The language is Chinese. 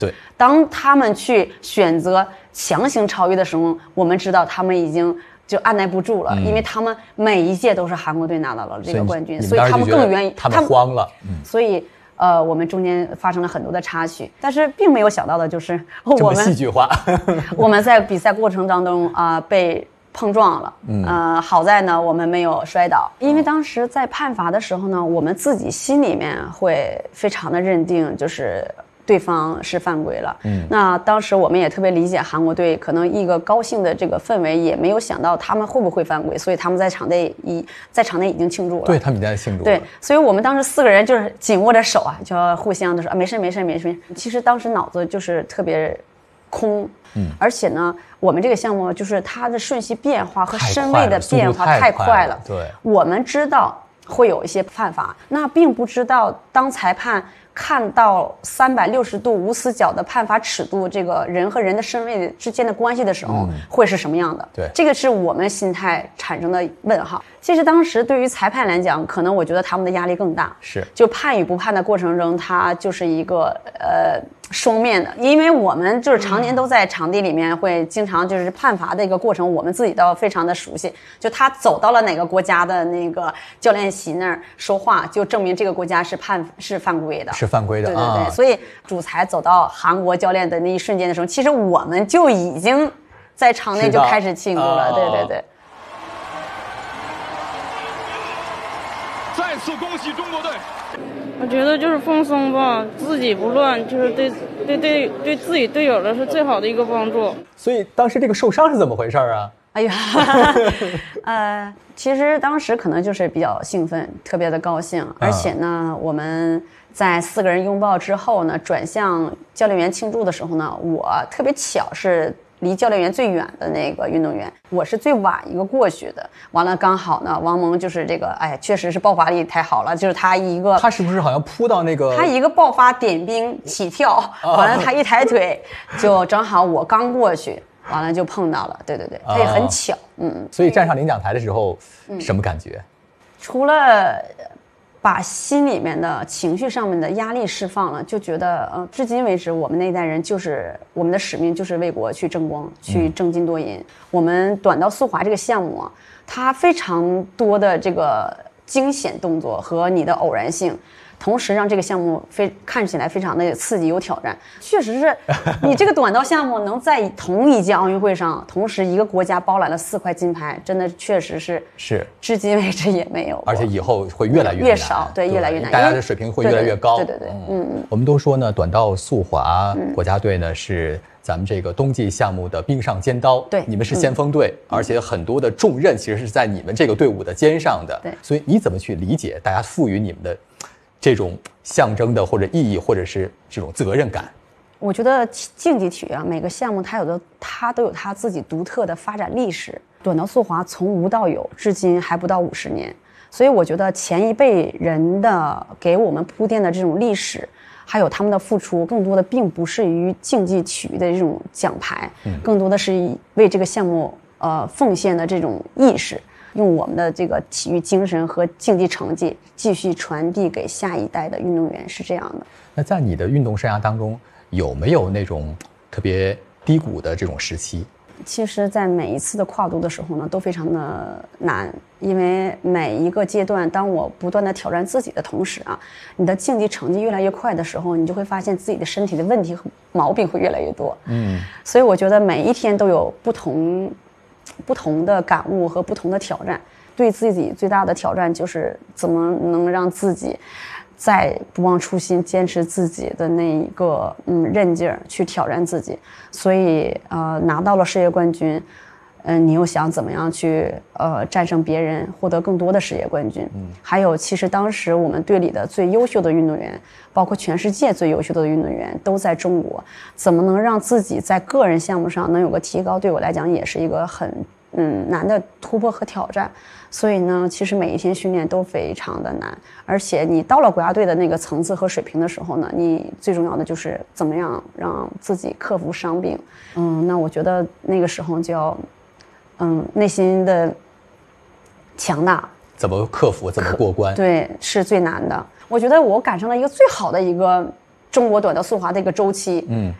对， 当他们去选择强行超越的时候，我们知道他们已经就按耐不住了，因为他们每一届都是韩国队拿到了这个冠军，所以他们更愿意， 他们慌了， 所以我们中间发生了很多的插曲，但是并没有想到的就是我们戏剧化， 我们在比赛过程当中被碰撞了，好在呢我们没有摔倒，因为当时在判罚的时候呢，我们自己心里面会非常的认定就是对方是犯规了，那当时我们也特别理解韩国队可能一个高兴的这个氛围，也没有想到他们会不会犯规，所以他们在场内已经庆祝了， 对，他们已经在庆祝了， 对，所以我们当时4个人就是紧握着手啊，就互相都说没事没事没事。其实当时脑子就是特别空，而且呢，我们这个项目就是它的瞬息变化和身位的变化太快了， 对， 我们知道会有一些判罚，那并不知道当裁判看到360度无死角的判罚尺度，这个人和人的身位之间的关系的时候，会是什么样的？ 对， 这个是我们心态产生的问号。其实当时对于裁判来讲，可能我觉得他们的压力更大， 是就判与不判的过程中，它就是一个双面的，因为我们就是常年都在场地里面，会经常就是判罚的一个过程，我们自己都非常的熟悉。就他走到了哪个国家的那个教练席那儿说话，就证明这个国家是犯规的， 是犯规的， 对对对。所以主裁走到韩国教练的那一瞬间的时候，其实我们就已经在场内就开始庆祝了，对对对。 再次恭喜中国队！ 我觉得就是放松吧，自己不乱，就是对自己队友的是最好的一个帮助。 所以当时这个受伤是怎么回事啊？ 哎呀，其实当时可能就是比较兴奋，特别的高兴，而且呢，我们在4个人拥抱之后呢，转向教练员庆祝的时候呢，我特别巧是离教练员最远的那个运动员，我是最晚一个过去的。完了，刚好呢，王蒙就是这个，哎，确实是爆发力太好了，就是他是不是好像扑到那个？ 他一个爆发点兵起跳，完了他一抬腿，就正好我刚过去，完了就碰到了，对对对，他也很巧， 所以站上领奖台的时候，什么感觉？ 除了把心里面的情绪上面的压力释放了，就觉得至今为止我们那一代人就是我们的使命就是为国去争光，去争金夺银。我们短道速滑这个项目啊，它非常多的这个惊险动作和你的偶然性，同时让这个项目看起来非常的刺激有挑战。确实是你这个短道项目能在同一届奥运会上同时一个国家包揽了4块金牌，真的确实是至今为止也没有过， 而且以后会越来越少，对，越来越难， 大家的水平会越来越高。 对对对， 我们都说呢，短道速滑国家队呢是咱们这个冬季项目的冰上尖刀， 对， 你们是先锋队，而且很多的重任其实是在你们这个队伍的肩上的。 对， 所以你怎么去理解大家赋予你们的这种象征的或者意义，或者是这种责任感？ 我觉得竞技体育啊，每个项目它都有它自己独特的发展历史。短道速滑从无到有，至今还不到50年，所以我觉得前一辈人的给我们铺垫的这种历史，还有他们的付出，更多的并不是于竞技体育的这种奖牌，更多的是为这个项目奉献的这种意识。用我们的这个体育精神和竞技成绩继续传递给下一代的运动员，是这样的。 那在你的运动生涯当中，有没有那种特别低谷的这种时期？ 其实在每一次的跨度的时候呢，都非常的难，因为每一个阶段当我不断的挑战自己的同时啊，你的竞技成绩越来越快的时候，你就会发现自己的身体的问题和毛病会越来越多。所以我觉得每一天都有不同的感悟和不同的挑战。对自己最大的挑战就是怎么能让自己在不忘初心，坚持自己的那一个韧劲儿去挑战自己。所以拿到了世界冠军，你又想怎么样去战胜别人，获得更多的世界冠军？还有，其实当时我们队里的最优秀的运动员，包括全世界最优秀的运动员都在中国，怎么能让自己在个人项目上能有个提高？对我来讲也是一个很难的突破和挑战。所以呢，其实每一天训练都非常的难，而且你到了国家队的那个层次和水平的时候呢，你最重要的就是怎么样让自己克服伤病。那我觉得那个时候就要内心的强大， 怎么克服，怎么过关？ 对，是最难的。我觉得我赶上了一个最好的一个中国短道速滑的一个周期，